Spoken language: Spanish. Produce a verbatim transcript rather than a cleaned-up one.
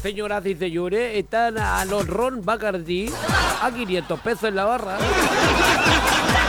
señoras y señores, están a los ron Bacardi a quinientos pesos en la barra.